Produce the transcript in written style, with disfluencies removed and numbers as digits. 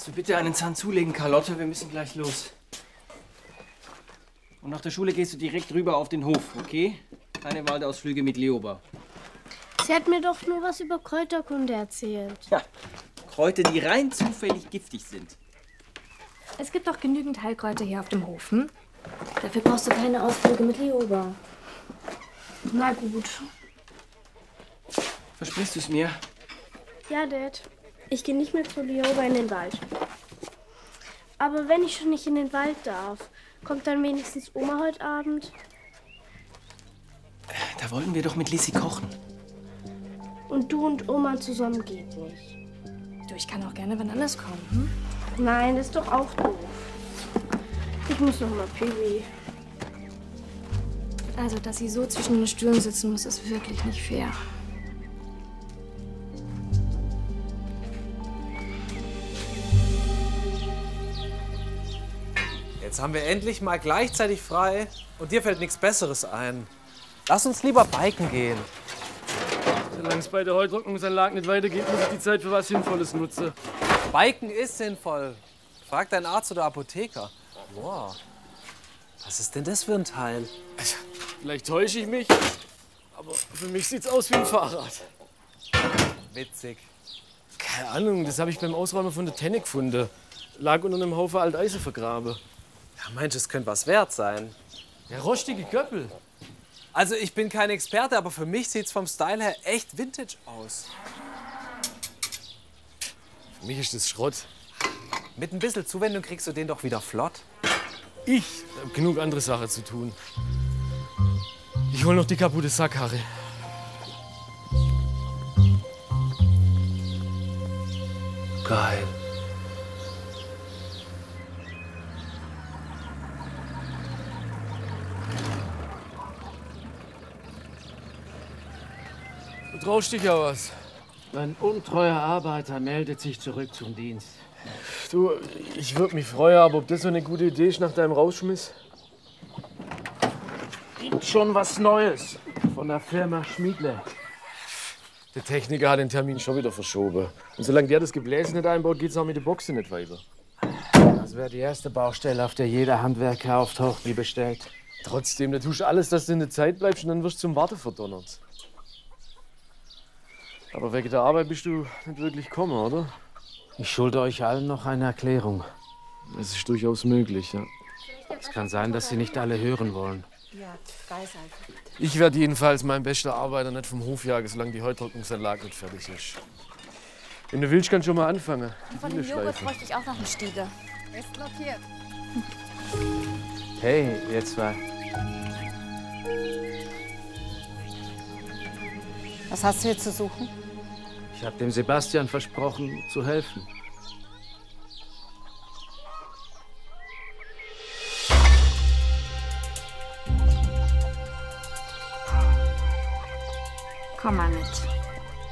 Kannst du bitte einen Zahn zulegen, Carlotte? Wir müssen gleich los. Und nach der Schule gehst du direkt rüber auf den Hof, okay? Keine Waldausflüge mit Leoba. Sie hat mir doch nur was über Kräuterkunde erzählt. Ja, Kräuter, die rein zufällig giftig sind. Es gibt doch genügend Heilkräuter hier auf dem Hof, hm? Dafür brauchst du keine Ausflüge mit Leoba. Na gut. Versprichst du es mir? Ja, Dad. Ich gehe nicht mehr zu Leoba in den Wald. Aber wenn ich schon nicht in den Wald darf, kommt dann wenigstens Oma heute Abend? Da wollten wir doch mit Lissi kochen. Und du und Oma zusammen geht nicht. Du, ich kann auch gerne wann anders kommen, hm? Nein, das ist doch auch doof. Ich muss noch mal Pipi. Also, dass sie so zwischen den Stühlen sitzen muss, ist wirklich nicht fair. Jetzt haben wir endlich mal gleichzeitig frei und dir fällt nichts Besseres ein. Lass uns lieber biken gehen. Solange es bei der Heutrocknungsanlage nicht weitergeht, muss ich die Zeit für was Sinnvolles nutzen. Biken ist sinnvoll. Frag deinen Arzt oder Apotheker. Wow. Was ist denn das für ein Teil? Vielleicht täusche ich mich, aber für mich sieht's aus wie ein Fahrrad. Witzig. Keine Ahnung, das habe ich beim Ausräumen von der Tenne gefunden. Lag unter einem Haufen Alteisen vergraben. Ja, Mensch, es könnte was wert sein. Ja, rostige Göppel. Also ich bin kein Experte, aber für mich sieht's vom Style her echt Vintage aus. Für mich ist das Schrott. Mit ein bisschen Zuwendung kriegst du den doch wieder flott. Ich habe genug andere Sachen zu tun. Ich hol noch die kaputte Sackkarre. Geil. Du traust dich ja was. Ein untreuer Arbeiter meldet sich zurück zum Dienst. Du, ich würde mich freuen, aber ob das so eine gute Idee ist nach deinem Rausschmiss? Gibt schon was Neues von der Firma Schmiedle. Der Techniker hat den Termin schon wieder verschoben. Und solange der das Gebläse nicht einbaut, geht's auch mit der Boxe nicht weiter. Das wäre die erste Baustelle, auf der jeder Handwerker auftaucht, wie bestellt. Trotzdem, da tust du alles, dass du in der Zeit bleibst und dann wirst du zum Warten verdonnert. Aber wegen der Arbeit bist du nicht wirklich gekommen, oder? Ich schulde euch allen noch eine Erklärung. Das ist durchaus möglich, ja. Es kann sein, dass Sie nicht alle hören wollen. Ich werde jedenfalls meinen besten Arbeiter nicht vom Hof jagen, solange die Heutrocknungsanlage nicht fertig ist. Wenn du willst, kannst du schon mal anfangen. Von dem Joghurt bräuchte ich auch noch einen Stiege. Ist notiert. Hey, ihr zwei. Was hast du hier zu suchen? Ich habe dem Sebastian versprochen, zu helfen. Komm mal mit.